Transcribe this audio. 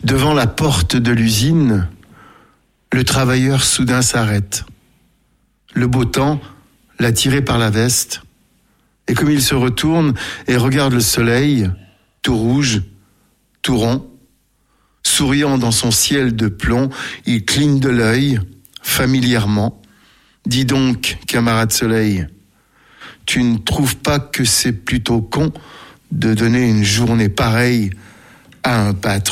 Devant la porte de l'usine, le travailleur soudain s'arrête. Le beau temps l'a tiré par la veste, et comme il se retourne et regarde le soleil, tout rouge, tout rond, souriant dans son ciel de plomb, il cligne de l'œil, familièrement. Dis donc, camarade soleil, tu ne trouves pas que c'est plutôt con de donner une journée pareille à un patron ?